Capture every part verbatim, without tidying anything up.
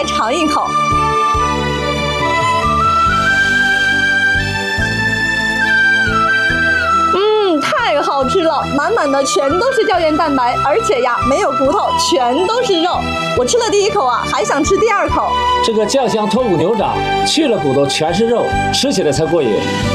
尝一口。嗯，太好吃了，满满的全都是胶原蛋白，而且呀没有骨头，全都是肉。我吃了第一口啊，还想吃第二口。 这个酱香脱骨牛掌去了骨头，全是肉，吃起来才过瘾。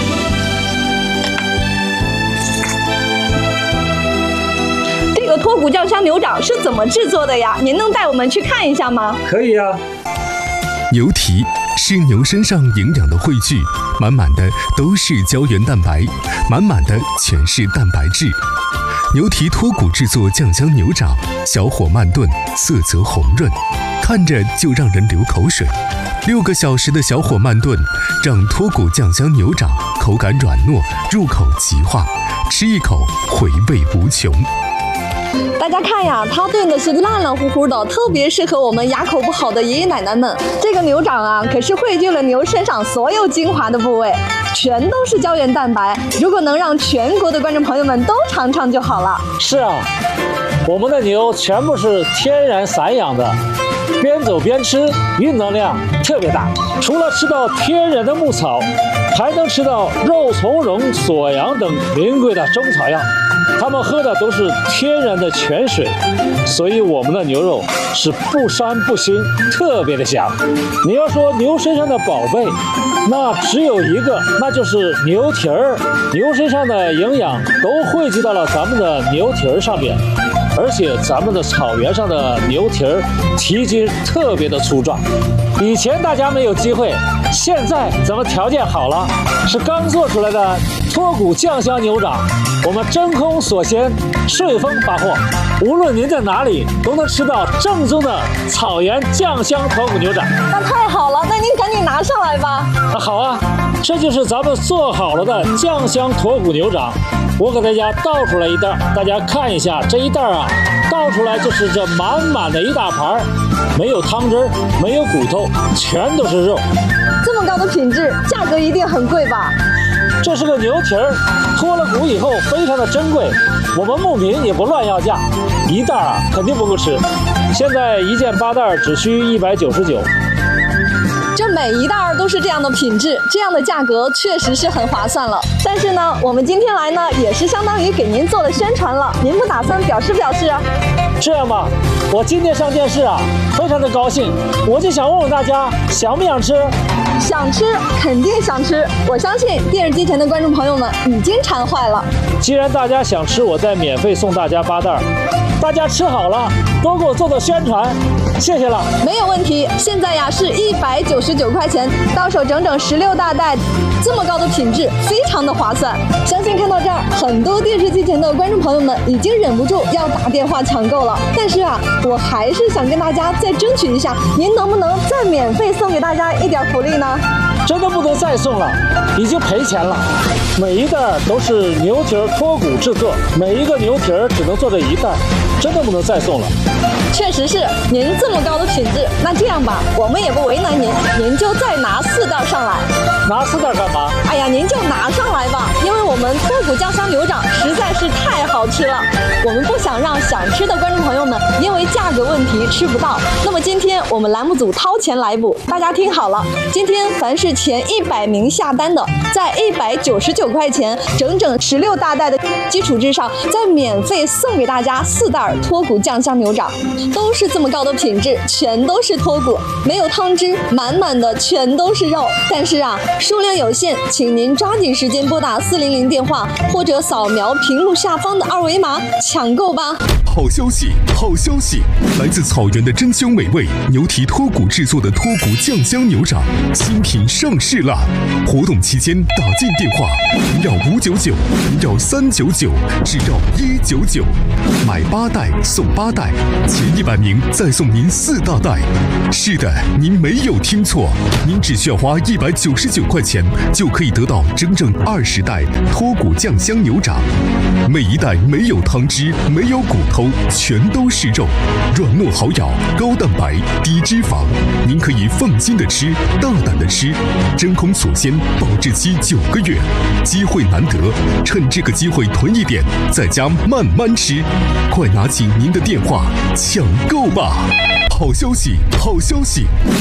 这个脱骨酱香牛掌是怎么制作的呀？您能带我们去看一下吗？ 可以呀、啊。 牛蹄是牛身上营养的汇聚，满满的都是胶原蛋白，满满的全是蛋白质。牛蹄脱骨制作酱香牛掌，小火慢炖，色泽红润，看着就让人流口水。六个小时的小火慢炖，让脱骨酱香牛掌口感软糯，入口即化，吃一口回味无穷。 大家看呀，它炖的是烂烂乎乎的，特别适合我们牙口不好的爷爷奶奶们。这个牛掌啊，可是汇聚了牛身上所有精华的部位，全都是胶原蛋白。如果能让全国的观众朋友们都尝尝就好了。 是啊，我们的牛全部是天然散养的，边走边吃，运动量特别大。除了吃到天然的牧草，还能吃到肉苁蓉、锁阳等名贵的中草药。他们喝的都是天然的泉水，所以我们的牛肉是不膻不腥，特别的香。你要说牛身上的宝贝，那只有一个，那就是牛蹄儿。牛身上的营养都汇集到了咱们的牛蹄儿上面，而且咱们的草原上的牛蹄儿蹄筋特别的粗壮。以前大家没有机会，现在咱们条件好了，是刚做出来的脱骨酱香牛掌，我们真空锁鲜，顺丰发货，无论您在哪里都能吃到正宗的草原酱香脱骨牛掌。 那太好了，那您赶紧拿上来吧。 啊，好啊，这就是咱们做好了的酱香脱骨牛掌。我给大家倒出来一袋，大家看一下这一袋啊，倒出来就是这满满的一大盘，没有汤汁，没有骨头，全都是肉。 这么高的品质，价格一定很贵吧？ 这是个牛蹄儿，脱了骨以后非常的珍贵，我们牧民也不乱要价，一袋啊肯定不够吃。现在一件八袋只需一百九十九。 这每一袋都是这样的品质，这样的价格确实是很划算了。但是呢，我们今天来呢，也是相当于给您做了宣传了。您不打算表示表示啊？ 这样吧，我今天上电视啊，非常的高兴，我就想问问大家，想不想吃？ 想吃，肯定想吃。我相信电视机前的观众朋友们已经馋坏了。 既然大家想吃，我再免费送大家八袋。大家吃好了，多给我做做宣传，谢谢了。 没有问题，现在呀是一百九十九块钱，到手整整十六大袋，这么高的品质，非常的划算。相信看到这儿，很多电视机前的观众朋友们已经忍不住要打电话抢购了。但是啊，我还是想跟大家再争取一下，您能不能再免费送给大家一点福利呢？ 真的不能再送了，已经赔钱了。每一袋都是牛蹄儿脱骨制作，每一个牛蹄儿只能做这一袋，真的不能再送了。 确实是，您这么高的品质，那这样吧，我们也不为难您，您就再拿四袋上来。 拿四袋干嘛？ 哎呀，您就拿上来吧，因为我们脱骨酱香牛掌实在是太好吃了，我们不想让想吃的观众朋友们因为价格问题吃不到。那么今天我们栏目组掏钱来补，大家听好了，今天凡是前一百名下单的，在一百九十九块钱整整十六大袋的基础之上，再免费送给大家四袋脱骨酱香牛掌，都是这么高的品质，全都是脱骨，没有汤汁，满满的全都是肉。但是啊，数量有限，请您抓紧时间拨打四零零电话，或者扫描屏幕下方的二维码抢购吧。 好消息，好消息！来自草原的珍馐美味牛蹄脱骨制作的脱骨酱香牛掌新品上市啦！活动期间打进电话零幺五九九零幺三九九，只要一九九，买八袋送八袋，前一百名再送您四大袋。是的，您没有听错，您只需要花一百九十九块钱就可以得到整整二十袋脱骨酱香牛掌，每一袋没有汤汁，没有骨头，全都是肉，软糯好咬，高蛋白，低脂肪，您可以放心的吃，大胆的吃，真空锁鲜，保质期九个月，机会难得，趁这个机会囤一点，在家慢慢吃，快拿起您的电话抢购吧！好消息，好消息！